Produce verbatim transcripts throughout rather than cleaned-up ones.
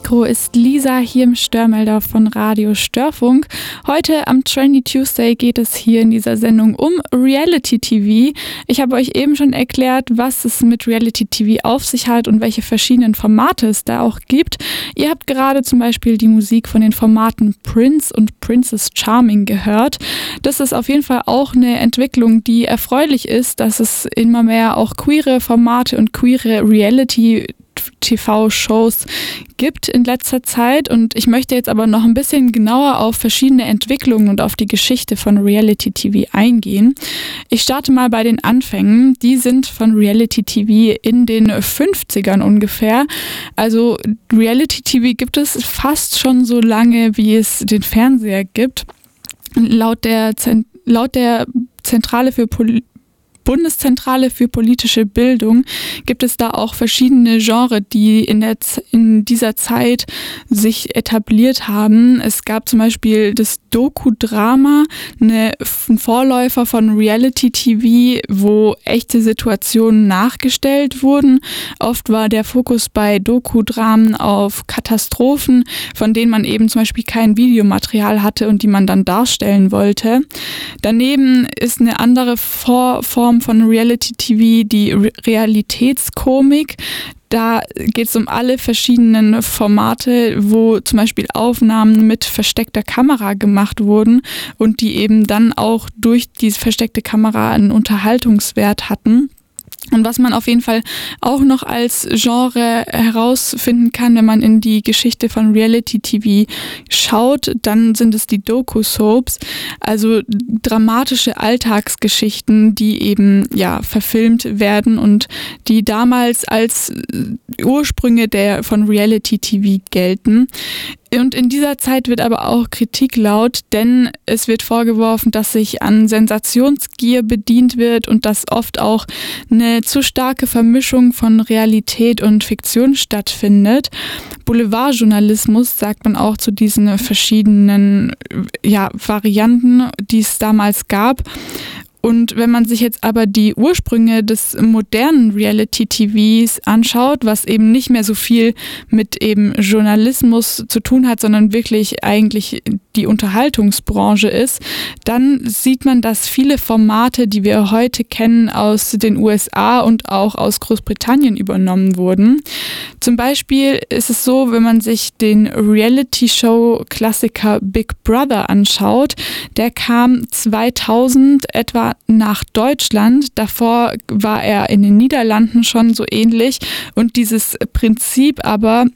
Mikro ist Lisa hier im Störmelder von Radio Störfunk. Heute am Trendy Tuesday geht es hier in dieser Sendung um Reality-T V. Ich habe euch eben schon erklärt, was es mit Reality-T V auf sich hat und welche verschiedenen Formate es da auch gibt. Ihr habt gerade zum Beispiel die Musik von den Formaten Prince und Princess Charming gehört. Das ist auf jeden Fall auch eine Entwicklung, die erfreulich ist, dass es immer mehr auch queere Formate und queere Reality-T V-Shows gibt in letzter Zeit, und ich möchte jetzt aber noch ein bisschen genauer auf verschiedene Entwicklungen und auf die Geschichte von Reality-T V eingehen. Ich starte mal bei den Anfängen. Die sind von Reality-T V in den fünfzigern ungefähr. Also Reality-T V gibt es fast schon so lange, wie es den Fernseher gibt. Laut der, Zent- laut der Zentrale für Pol- Bundeszentrale für politische Bildung gibt es da auch verschiedene Genres, die in, der Z- in dieser Zeit sich etabliert haben. Es gab zum Beispiel das Doku-Drama, eine, ein Vorläufer von Reality-T V, wo echte Situationen nachgestellt wurden. Oft war der Fokus bei Doku-Dramen auf Katastrophen, von denen man eben zum Beispiel kein Videomaterial hatte und die man dann darstellen wollte. Daneben ist eine andere Vor- Form von Reality-T V die Re- Realitätskomik. Da geht es um alle verschiedenen Formate, wo zum Beispiel Aufnahmen mit versteckter Kamera gemacht wurden und die eben dann auch durch diese versteckte Kamera einen Unterhaltungswert hatten. Und was man auf jeden Fall auch noch als Genre herausfinden kann, wenn man in die Geschichte von Reality-T V schaut, dann sind es die Doku-Soaps, also dramatische Alltagsgeschichten, die eben ja verfilmt werden und die damals als Ursprünge der von Reality-T V gelten. Und in dieser Zeit wird aber auch Kritik laut, denn es wird vorgeworfen, dass sich an Sensationsgier bedient wird und dass oft auch eine zu starke Vermischung von Realität und Fiktion stattfindet. Boulevardjournalismus sagt man auch zu diesen verschiedenen ja, Varianten, die es damals gab. Und wenn man sich jetzt aber die Ursprünge des modernen Reality-T Vs anschaut, was eben nicht mehr so viel mit eben Journalismus zu tun hat, sondern wirklich eigentlich die Unterhaltungsbranche ist, dann sieht man, dass viele Formate, die wir heute kennen, aus den U S A und auch aus Großbritannien übernommen wurden. Zum Beispiel ist es so, wenn man sich den Reality-Show-Klassiker Big Brother anschaut, der kam zweitausend etwa nach Deutschland. Davor war er in den Niederlanden schon so ähnlich. Und dieses Prinzip aber,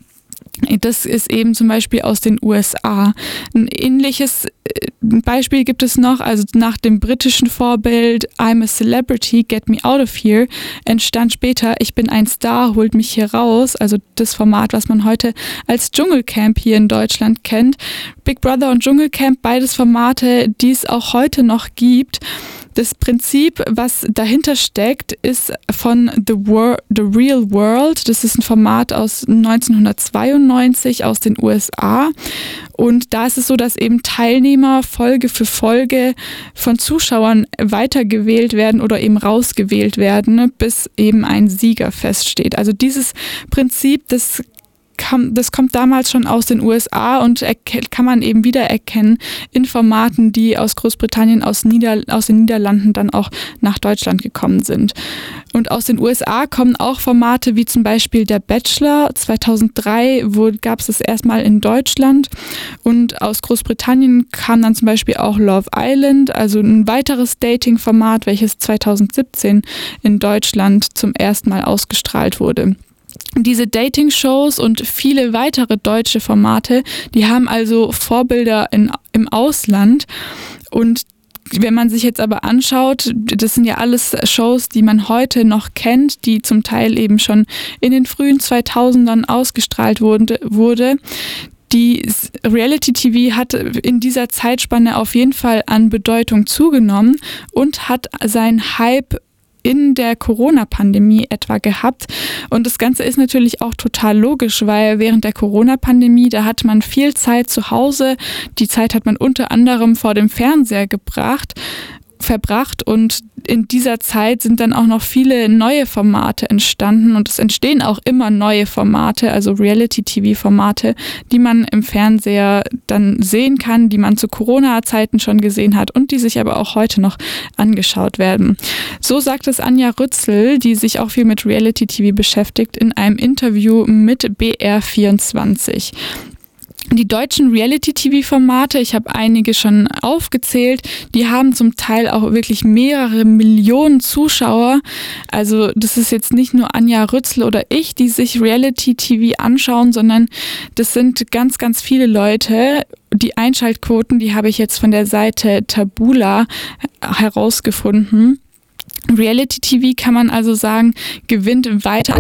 das ist eben zum Beispiel aus den U S A. Ein ähnliches Beispiel gibt es noch, also nach dem britischen Vorbild I'm a Celebrity, Get Me Out of Here, entstand später Ich bin ein Star, holt mich hier raus, also das Format, was man heute als Dschungelcamp hier in Deutschland kennt. Big Brother und Dschungelcamp, beides Formate, die es auch heute noch gibt. Das Prinzip, was dahinter steckt, ist von The, Wor- The Real World. Das ist ein Format aus neunzehnhundertzweiundneunzig aus den U S A. Und da ist es so, dass eben Teilnehmer Folge für Folge von Zuschauern weitergewählt werden oder eben rausgewählt werden, bis eben ein Sieger feststeht. Also dieses Prinzip, das Kam, das kommt damals schon aus den U S A und erke- kann man eben wiedererkennen in Formaten, die aus Großbritannien, aus, Nieder- aus den Niederlanden dann auch nach Deutschland gekommen sind. Und aus den U S A kommen auch Formate wie zum Beispiel Der Bachelor. zweitausenddrei gab es das erstmal in Deutschland. Und aus Großbritannien kam dann zum Beispiel auch Love Island, also ein weiteres Dating-Format, welches zweitausendsiebzehn in Deutschland zum ersten Mal ausgestrahlt wurde. Diese Dating-Shows und viele weitere deutsche Formate, die haben also Vorbilder in, im Ausland. Und wenn man sich jetzt aber anschaut, das sind ja alles Shows, die man heute noch kennt, die zum Teil eben schon in den frühen zweitausendern ausgestrahlt wurde, wurde. Die Reality-T V hat in dieser Zeitspanne auf jeden Fall an Bedeutung zugenommen und hat seinen Hype in der Corona-Pandemie etwa gehabt. Und das Ganze ist natürlich auch total logisch, weil während der Corona-Pandemie, da hat man viel Zeit zu Hause. Die Zeit hat man unter anderem vor dem Fernseher gebracht. verbracht und in dieser Zeit sind dann auch noch viele neue Formate entstanden und es entstehen auch immer neue Formate, also Reality-T V-Formate, die man im Fernseher dann sehen kann, die man zu Corona-Zeiten schon gesehen hat und die sich aber auch heute noch angeschaut werden. So sagt es Anja Rützel, die sich auch viel mit Reality-T V beschäftigt, in einem Interview mit B R vierundzwanzig. Die deutschen Reality-T V-Formate, ich habe einige schon aufgezählt, die haben zum Teil auch wirklich mehrere Millionen Zuschauer. Also das ist jetzt nicht nur Anja Rützel oder ich, die sich Reality-T V anschauen, sondern das sind ganz, ganz viele Leute. Die Einschaltquoten, die habe ich jetzt von der Seite Taboola herausgefunden. Reality-T V kann man also sagen, gewinnt weiter an